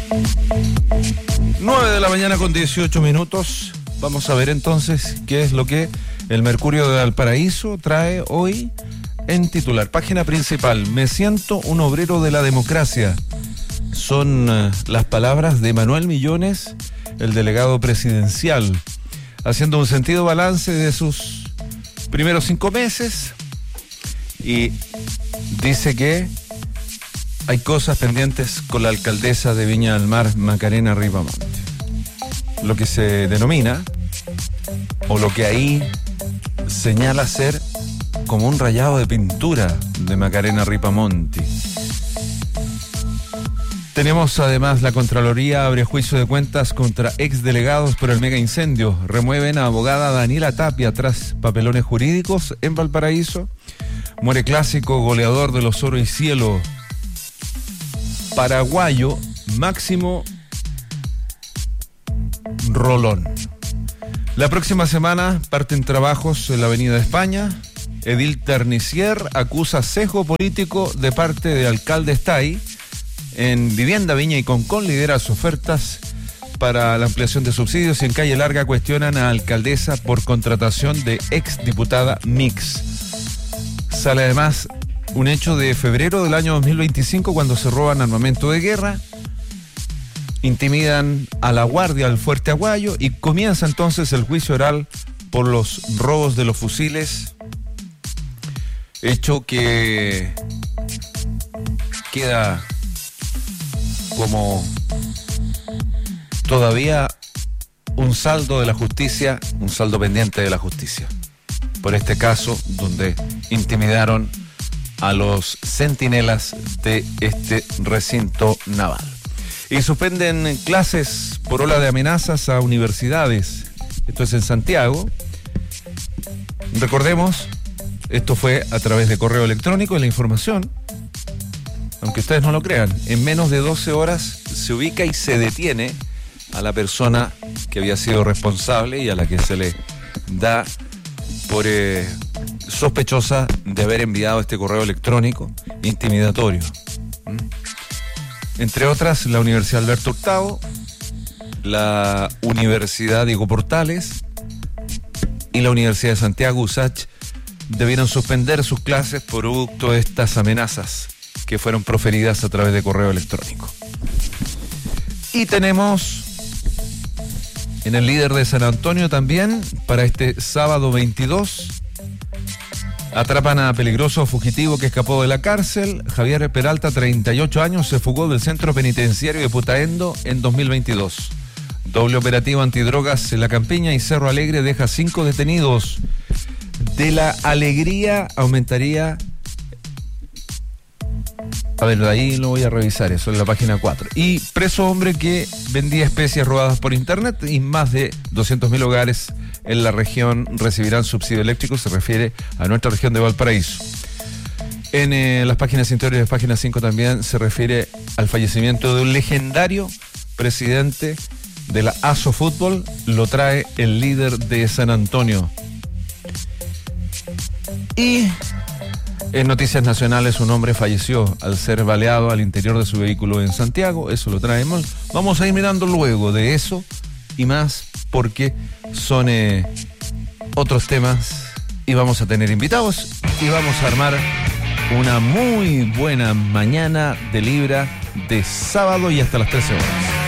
9 de la mañana con 18 minutos. Vamos a ver entonces qué es lo que el Mercurio de Valparaíso trae hoy en titular. Página principal: me siento un obrero de la democracia. Son las palabras de Manuel Millones, el delegado presidencial, haciendo un sentido balance de sus primeros 5 meses, y dice que hay cosas pendientes con la alcaldesa de Viña del Mar, Macarena Ripamonti. Lo que se denomina, o lo que ahí señala ser como un rayado de pintura de Macarena Ripamonti. Tenemos además: la Contraloría abre juicio de cuentas contra exdelegados por el mega incendio. Remueven a abogada Daniela Tapia tras papelones jurídicos en Valparaíso. Muere clásico goleador de los Oro y Cielo. Paraguayo Máximo Rolón. La próxima semana parten trabajos en la Avenida de España. Edil Ternicier acusa sesgo político de parte de alcalde Stay. En Vivienda Viña y Concón lidera sus ofertas para la ampliación de subsidios, y en Calle Larga cuestionan a alcaldesa por contratación de exdiputada Mix. Sale además un hecho de febrero del año 2025, cuando se roban armamento de guerra, intimidan a la guardia del Fuerte Aguayo, y comienza entonces el juicio oral por los robos de los fusiles, hecho que queda como todavía un saldo de la justicia, un saldo pendiente de la justicia, por este caso donde intimidaron a los centinelas de este recinto naval. Y suspenden clases por ola de amenazas a universidades. Esto es en Santiago. Recordemos, esto fue a través de correo electrónico, y la información, aunque ustedes no lo crean, en menos de 12 horas se ubica y se detiene a la persona que había sido responsable y a la que se le da por sospechosa de haber enviado este correo electrónico intimidatorio. Entre otras, la Universidad Alberto Hurtado, la Universidad Diego Portales y la Universidad de Santiago, USACH, debieron suspender sus clases producto de estas amenazas que fueron proferidas a través de correo electrónico. Y tenemos en el líder de San Antonio también, para este sábado 22, atrapan a peligroso fugitivo que escapó de la cárcel. Javier Peralta, 38 años, se fugó del centro penitenciario de Putaendo en 2022. Doble operativo antidrogas en La Campiña y Cerro Alegre deja 5 detenidos. De la alegría aumentaría... A ver, de ahí lo voy a revisar, eso en la página 4. Y preso hombre que vendía especies robadas por internet, y más de 200.000 hogares en la región recibirán subsidio eléctrico. Se refiere a nuestra región de Valparaíso. En las páginas interiores de página 5 también se refiere al fallecimiento de un legendario presidente de la ASO Fútbol. Lo trae el líder de San Antonio. Y en noticias nacionales, un hombre falleció al ser baleado al interior de su vehículo en Santiago. Eso lo traemos. Vamos a ir mirando luego de eso y más, porque son otros temas, y vamos a tener invitados, y vamos a armar una muy buena mañana de Libra de sábado y hasta las 13 horas.